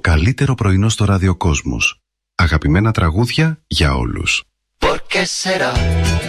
καλύτερο πρωινό στο ραδιοκόσμος. Αγαπημένα τραγούδια για όλους. ¿Por qué será?